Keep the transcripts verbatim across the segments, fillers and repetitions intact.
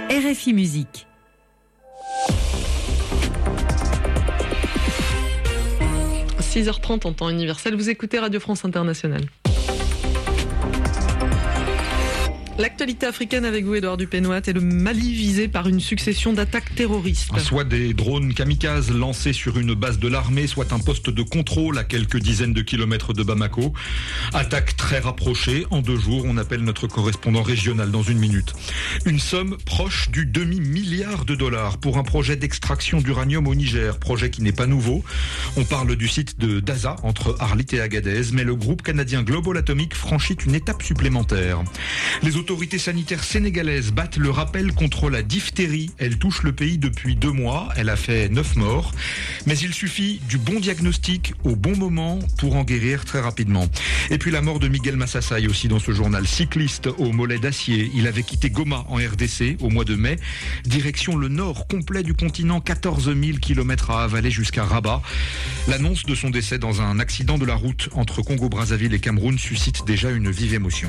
R F I Musique. six heures trente en temps universel, vous écoutez Radio France Internationale. L'actualité africaine avec vous, Édouard Dupénoat, et le Mali visé par une succession d'attaques terroristes. Soit des drones kamikazes lancés sur une base de l'armée, soit un poste de contrôle à quelques dizaines de kilomètres de Bamako. Attaque très rapprochée. En deux jours, on appelle notre correspondant régional dans une minute. Une somme proche du demi-milliard de dollars pour un projet d'extraction d'uranium au Niger. Projet qui n'est pas nouveau. On parle du site de Daza, entre Arlit et Agadez, mais le groupe canadien Global Atomic franchit une étape supplémentaire. Les Les autorités sanitaires sénégalaises battent le rappel contre la diphtérie. Elle touche le pays depuis deux mois. Elle a fait neuf morts. Mais il suffit du bon diagnostic au bon moment pour en guérir très rapidement. Et puis la mort de Miguel Massassai aussi dans ce journal. Cycliste au mollet d'acier. Il avait quitté Goma en R D C au mois de mai. Direction le nord complet du continent. quatorze mille kilomètres à avaler jusqu'à Rabat. L'annonce de son décès dans un accident de la route entre Congo-Brazzaville et Cameroun suscite déjà une vive émotion.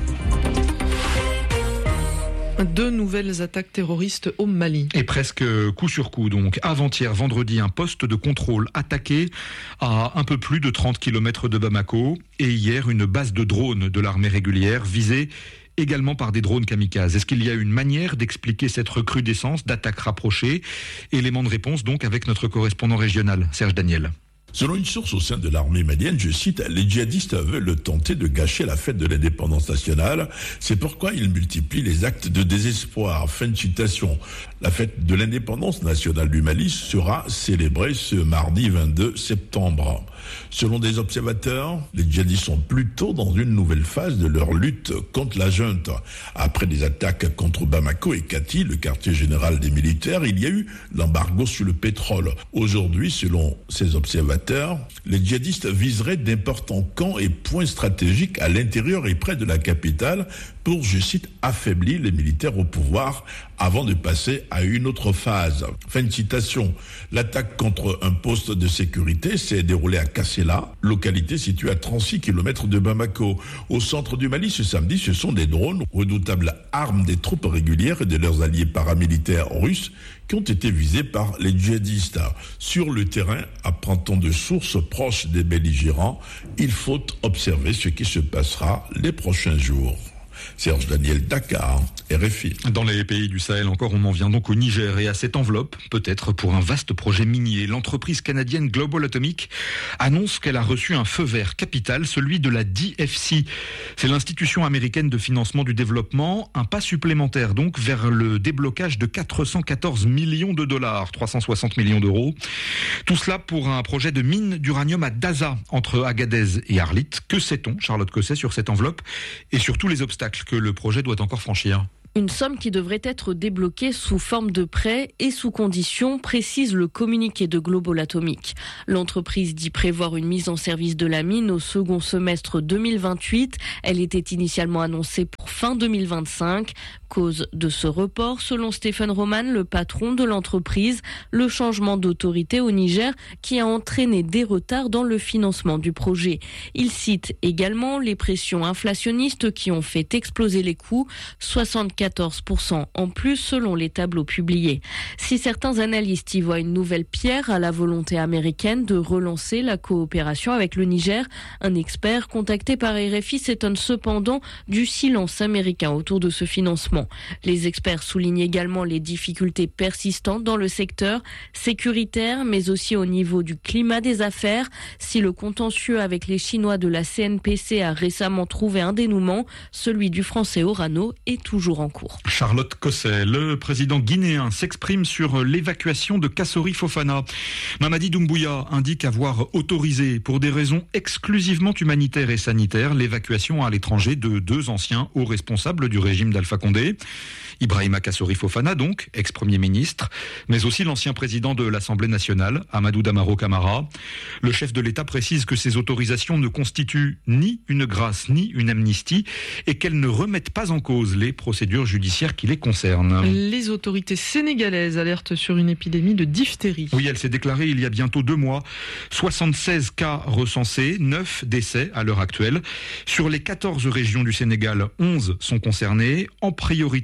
Deux nouvelles attaques terroristes au Mali. Et presque coup sur coup donc. Avant-hier, vendredi, un poste de contrôle attaqué à un peu plus de trente kilomètres de Bamako. Et hier, une base de drones de l'armée régulière visée également par des drones kamikazes. Est-ce qu'il y a une manière d'expliquer cette recrudescence d'attaques rapprochées ? Élément de réponse donc avec notre correspondant régional, Serge Daniel. Selon une source au sein de l'armée malienne, je cite, les djihadistes veulent tenter de gâcher la fête de l'indépendance nationale. C'est pourquoi ils multiplient les actes de désespoir. Fin de citation. La fête de l'indépendance nationale du Mali sera célébrée ce mardi vingt-deux septembre. Selon des observateurs, les djihadistes sont plutôt dans une nouvelle phase de leur lutte contre la junte. Après des attaques contre Bamako et Kati, le quartier général des militaires, il y a eu l'embargo sur le pétrole. Aujourd'hui, selon ces observateurs, les djihadistes viseraient d'importants camps et points stratégiques à l'intérieur et près de la capitale pour, je cite, affaiblir les militaires au pouvoir avant de passer à une autre phase. Fin de citation. L'attaque contre un poste de sécurité s'est déroulée à Kassela, localité située à trente-six kilomètres de Bamako. Au centre du Mali, ce samedi, ce sont des drones, redoutables armes des troupes régulières et de leurs alliés paramilitaires russes, qui ont été visés par les djihadistes. Sur le terrain, apprend-on de sources proches des belligérants, il faut observer ce qui se passera les prochains jours. Serge Daniel, Dakar, R F I. Dans les pays du Sahel encore, on en vient donc au Niger et à cette enveloppe, peut-être pour un vaste projet minier. L'entreprise canadienne Global Atomic annonce qu'elle a reçu un feu vert capital, celui de la D F C. C'est l'institution américaine de financement du développement, un pas supplémentaire donc vers le déblocage de quatre cent quatorze millions de dollars, trois cent soixante millions d'euros. Tout cela pour un projet de mine d'uranium à Daza, entre Agadez et Arlit. Que sait-on, Charlotte Cosset, sur cette enveloppe et sur tous les obstacles que le projet doit encore franchir? Une somme qui devrait être débloquée sous forme de prêt et sous conditions, précise le communiqué de Global Atomic. L'entreprise dit prévoir une mise en service de la mine au second semestre deux mille vingt-huit. Elle était initialement annoncée pour fin deux mille vingt-cinq. Cause de ce report, selon Stephen Roman, le patron de l'entreprise, le changement d'autorité au Niger qui a entraîné des retards dans le financement du projet. Il cite également les pressions inflationnistes qui ont fait exploser les coûts, soixante-quatorze pour cent en plus selon les tableaux publiés. Si certains analystes y voient une nouvelle pierre à la volonté américaine de relancer la coopération avec le Niger, un expert contacté par R F I s'étonne cependant du silence américain autour de ce financement. Les experts soulignent également les difficultés persistantes dans le secteur sécuritaire, mais aussi au niveau du climat des affaires. Si le contentieux avec les Chinois de la C N P C a récemment trouvé un dénouement, celui du français Orano est toujours en cours. Charlotte Cosset, le président guinéen s'exprime sur l'évacuation de Kassori Fofana. Mamadi Doumbouya indique avoir autorisé, pour des raisons exclusivement humanitaires et sanitaires, l'évacuation à l'étranger de deux anciens hauts responsables du régime d'Alpha Condé. Ibrahima Kassori Fofana, donc, ex-premier ministre, mais aussi l'ancien président de l'Assemblée nationale, Amadou Damaro Camara. Le chef de l'État précise que ces autorisations ne constituent ni une grâce ni une amnistie et qu'elles ne remettent pas en cause les procédures judiciaires qui les concernent. Les autorités sénégalaises alertent sur une épidémie de diphtérie. Oui, elle s'est déclarée il y a bientôt deux mois. soixante-seize cas recensés, neuf décès à l'heure actuelle. Sur les quatorze régions du Sénégal, onze sont concernées. En priorité, la zone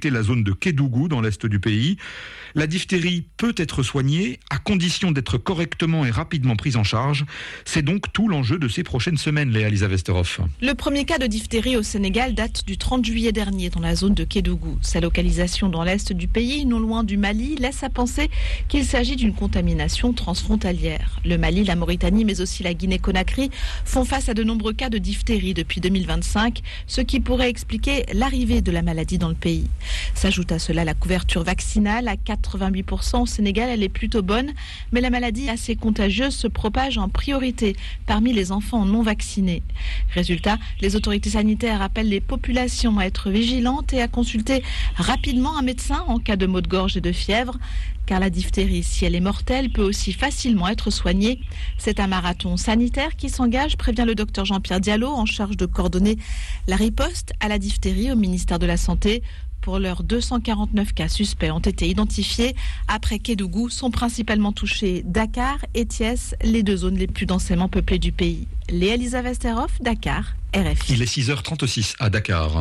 de Kédougou dans l'est du pays. La diphtérie peut être soignée à condition d'être correctement et rapidement prise en charge. C'est donc tout l'enjeu de ces prochaines semaines, Léa-Lisa Westerhoff. Le premier cas de diphtérie au Sénégal date du trente juillet dernier dans la zone de Kédougou. Sa localisation dans l'est du pays, non loin du Mali, laisse à penser qu'il s'agit d'une contamination transfrontalière. Le Mali, la Mauritanie, mais aussi la Guinée-Conakry font face à de nombreux cas de diphtérie depuis deux mille vingt-cinq, ce qui pourrait expliquer l'arrivée de la maladie dans le pays. S'ajoute à cela la couverture vaccinale à quatre-vingt-huit pour cent au Sénégal, elle est plutôt bonne, mais la maladie assez contagieuse se propage en priorité parmi les enfants non vaccinés. Résultat, les autorités sanitaires appellent les populations à être vigilantes et à consulter rapidement un médecin en cas de maux de gorge et de fièvre, car la diphtérie, si elle est mortelle, peut aussi facilement être soignée. C'est un marathon sanitaire qui s'engage, prévient le docteur Jean-Pierre Diallo, en charge de coordonner la riposte à la diphtérie au ministère de la Santé. Pour l'heure, deux cent quarante-neuf cas suspects ont été identifiés. Après Kédougou, sont principalement touchés Dakar et Thiès, les deux zones les plus densément peuplées du pays. Léa-Lisa Westerhoff, Dakar, R F I. Il est six heures trente-six à Dakar.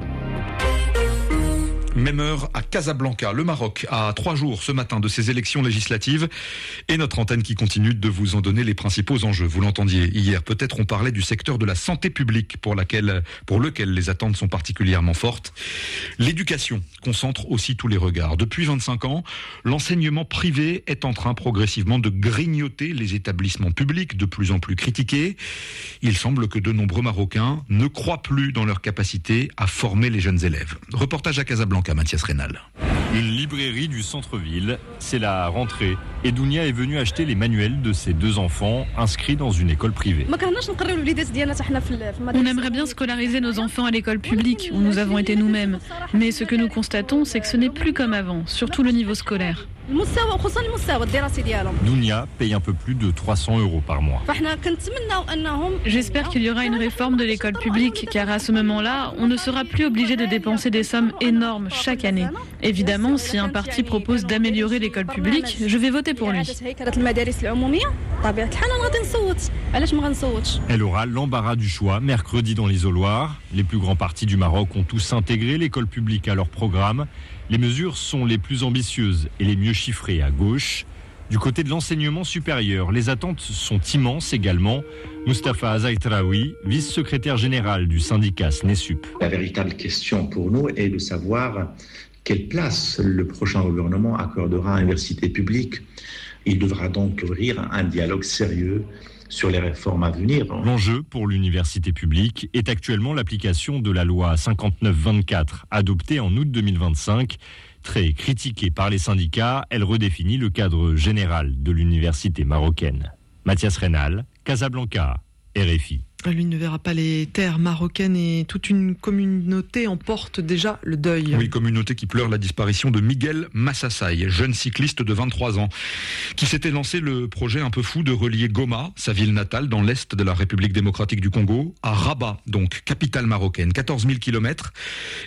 Même heure à Casablanca, le Maroc, à trois jours ce matin de ces élections législatives, et notre antenne qui continue de vous en donner les principaux enjeux. Vous l'entendiez hier, peut-être on parlait du secteur de la santé publique pour, laquelle, pour lequel les attentes sont particulièrement fortes. L'éducation concentre aussi tous les regards. Depuis vingt-cinq ans, l'enseignement privé est en train progressivement de grignoter les établissements publics de plus en plus critiqués. Il semble que de nombreux Marocains ne croient plus dans leur capacité à former les jeunes élèves. Reportage à Casablanca. Mathias Rénal. Une librairie du centre-ville, c'est la rentrée. Et Dounia est venue acheter les manuels de ses deux enfants inscrits dans une école privée. On aimerait bien scolariser nos enfants à l'école publique où nous avons été nous-mêmes. Mais ce que nous constatons, c'est que ce n'est plus comme avant, surtout le niveau scolaire. Dounia paye un peu plus de trois cents euros par mois. J'espère qu'il y aura une réforme de l'école publique, car à ce moment-là, on ne sera plus obligé de dépenser des sommes énormes chaque année. Évidemment, si un parti propose d'améliorer l'école publique, je vais voter pour lui. Elle aura l'embarras du choix mercredi dans l'isoloir. Les plus grands partis du Maroc ont tous intégré l'école publique à leur programme. Les mesures sont les plus ambitieuses et les mieux chiffrées à gauche. Du côté de l'enseignement supérieur, les attentes sont immenses également. Mustapha Azaitraoui, vice-secrétaire général du syndicat SNESUP. La véritable question pour nous est de savoir quelle place le prochain gouvernement accordera à l'université publique. Il devra donc ouvrir un dialogue sérieux sur les réformes à venir. L'enjeu pour l'université publique est actuellement l'application de la loi cinquante-neuf vingt-quatre, adoptée en août deux mille vingt-cinq. Très critiquée par les syndicats, elle redéfinit le cadre général de l'université marocaine. Mathias Rénal, Casablanca, R F I. Lui ne verra pas les terres marocaines et toute une communauté en porte déjà le deuil. Oui, communauté qui pleure la disparition de Miguel Massassai, jeune cycliste de vingt-trois ans, qui s'était lancé le projet un peu fou de relier Goma, sa ville natale dans l'est de la République démocratique du Congo, à Rabat, donc capitale marocaine, quatorze mille kilomètres.